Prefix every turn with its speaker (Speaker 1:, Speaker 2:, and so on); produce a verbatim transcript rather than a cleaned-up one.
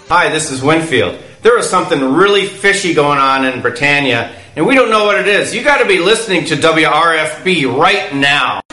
Speaker 1: Hi, this is Winfield. There is something really fishy going on in Britannia, and we don't know what it is. You got to be listening to W R F B right now.